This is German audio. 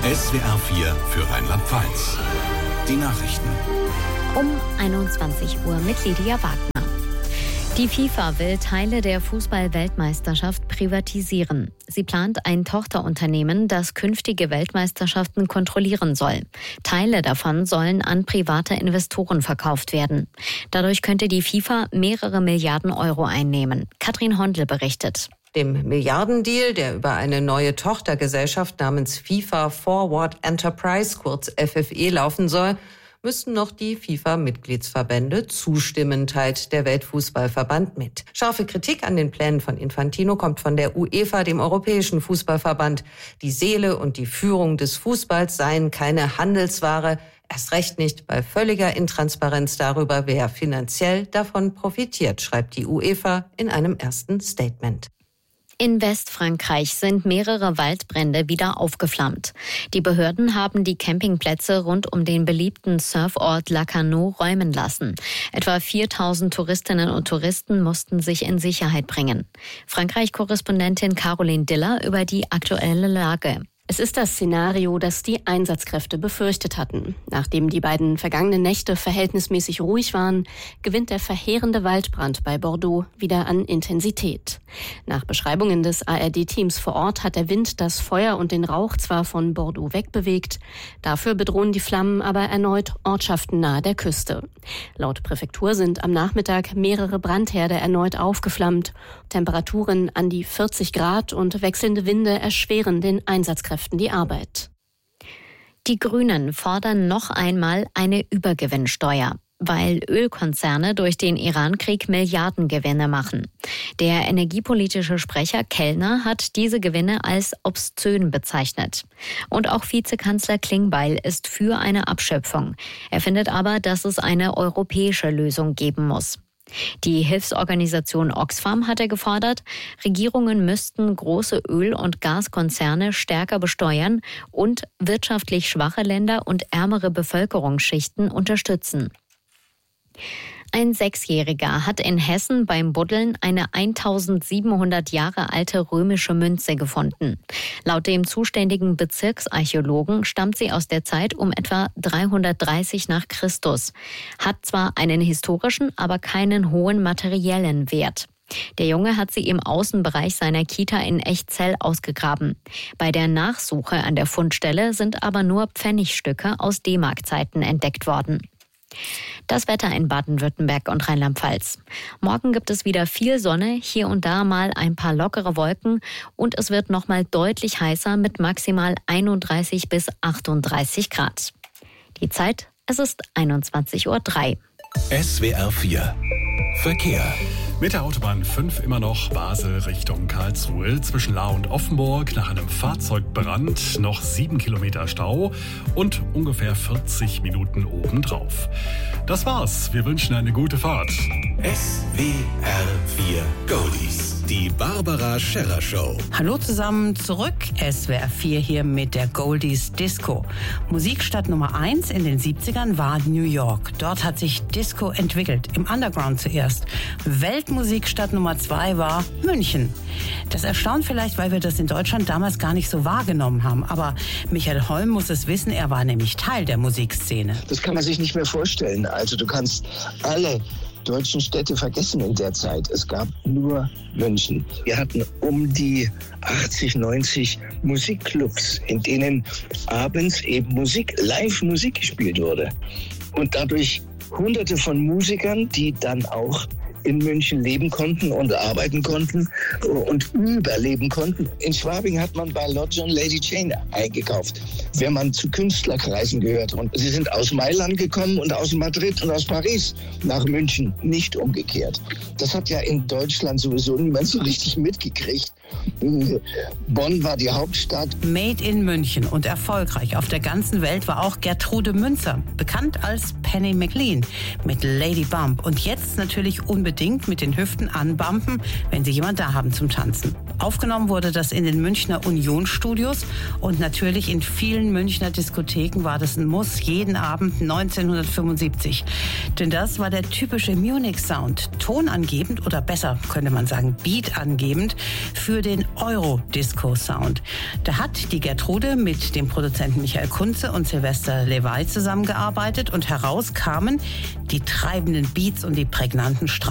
SWR 4 für Rheinland-Pfalz. Die Nachrichten. Um 21 Uhr mit Lydia Wagner. Die FIFA will Teile der Fußball-Weltmeisterschaft privatisieren. Sie plant ein Tochterunternehmen, das künftige Weltmeisterschaften kontrollieren soll. Teile davon sollen an private Investoren verkauft werden. Dadurch könnte die FIFA mehrere Milliarden Euro einnehmen. Katrin Hondl berichtet. Dem Milliardendeal, der über eine neue Tochtergesellschaft namens FIFA Forward Enterprise, kurz FFE, laufen soll, müssten noch die FIFA-Mitgliedsverbände zustimmen, teilt der Weltfußballverband mit. Scharfe Kritik an den Plänen von Infantino kommt von der UEFA, dem Europäischen Fußballverband. Die Seele und die Führung des Fußballs seien keine Handelsware, erst recht nicht bei völliger Intransparenz darüber, wer finanziell davon profitiert, schreibt die UEFA in einem ersten Statement. In Westfrankreich sind mehrere Waldbrände wieder aufgeflammt. Die Behörden haben die Campingplätze rund um den beliebten Surfort Lacanau räumen lassen. Etwa 4000 Touristinnen und Touristen mussten sich in Sicherheit bringen. Frankreich-Korrespondentin Caroline Diller über die aktuelle Lage. Es ist das Szenario, das die Einsatzkräfte befürchtet hatten. Nachdem die beiden vergangenen Nächte verhältnismäßig ruhig waren, gewinnt der verheerende Waldbrand bei Bordeaux wieder an Intensität. Nach Beschreibungen des ARD-Teams vor Ort hat der Wind das Feuer und den Rauch zwar von Bordeaux wegbewegt, dafür bedrohen die Flammen aber erneut Ortschaften nahe der Küste. Laut Präfektur sind am Nachmittag mehrere Brandherde erneut aufgeflammt. Temperaturen an die 40 Grad und wechselnde Winde erschweren den Einsatzkräften die Arbeit. Die Grünen fordern noch einmal eine Übergewinnsteuer, weil Ölkonzerne durch den Iran-Krieg Milliardengewinne machen. Der energiepolitische Sprecher Kellner hat diese Gewinne als obszön bezeichnet. Und auch Vizekanzler Klingbeil ist für eine Abschöpfung. Er findet aber, dass es eine europäische Lösung geben muss. Die Hilfsorganisation Oxfam hatte gefordert, Regierungen müssten große Öl- und Gaskonzerne stärker besteuern und wirtschaftlich schwache Länder und ärmere Bevölkerungsschichten unterstützen. Ein Sechsjähriger hat in Hessen beim Buddeln eine 1700 Jahre alte römische Münze gefunden. Laut dem zuständigen Bezirksarchäologen stammt sie aus der Zeit um etwa 330 nach Christus. Hat zwar einen historischen, aber keinen hohen materiellen Wert. Der Junge hat sie im Außenbereich seiner Kita in Echzell ausgegraben. Bei der Nachsuche an der Fundstelle sind aber nur Pfennigstücke aus D-Mark-Zeiten entdeckt worden. Das Wetter in Baden-Württemberg und Rheinland-Pfalz. Morgen gibt es wieder viel Sonne, hier und da mal ein paar lockere Wolken und es wird noch mal deutlich heißer mit maximal 31 bis 38 Grad. Die Zeit, es ist 21:03 Uhr. SWR 4 Verkehr. Mit der Autobahn 5 immer noch Basel Richtung Karlsruhe. Zwischen Lahr und Offenburg nach einem Fahrzeugbrand noch 7 Kilometer Stau und ungefähr 40 Minuten obendrauf. Das war's. Wir wünschen eine gute Fahrt. SWR 4 Goldies. Die Barbara Scherrer Show. Hallo zusammen, zurück. SWR 4 hier mit der Goldies Disco. Musikstadt Nummer 1 in den 70ern war New York. Dort hat sich Disco entwickelt, im Underground zuerst. Weltmusikstadt Nummer 2 war München. Das erstaunt vielleicht, weil wir das in Deutschland damals gar nicht so wahrgenommen haben. Aber Michael Holm muss es wissen, er war nämlich Teil der Musikszene. Das kann man sich nicht mehr vorstellen. Also du kannst alle deutschen Städte vergessen in der Zeit. Es gab nur München. Wir hatten um die 80, 90 Musikclubs, in denen abends eben Live-Musik gespielt wurde. Und dadurch Hunderte von Musikern, die dann auch in München leben konnten und arbeiten konnten und überleben konnten. In Schwabing hat man bei Lord John Lady Jane eingekauft, wenn man zu Künstlerkreisen gehört. Und sie sind aus Mailand gekommen und aus Madrid und aus Paris nach München, nicht umgekehrt. Das hat ja in Deutschland sowieso niemand so richtig mitgekriegt. Bonn war die Hauptstadt. Made in München und erfolgreich auf der ganzen Welt war auch Gertrude Münzer, bekannt als Penny McLean mit Lady Bump. Und jetzt natürlich unbedingt mit den Hüften anbumpen, wenn Sie jemand da haben zum Tanzen. Aufgenommen wurde das in den Münchner Union-Studios und natürlich in vielen Münchner Diskotheken war das ein Muss, jeden Abend 1975. Denn das war der typische Munich-Sound, tonangebend oder besser könnte man sagen beatangebend für den Euro-Disco-Sound. Da hat die Gertrude mit dem Produzenten Michael Kunze und Sylvester Levay zusammengearbeitet und heraus kamen die treibenden Beats und die prägnanten Streicher.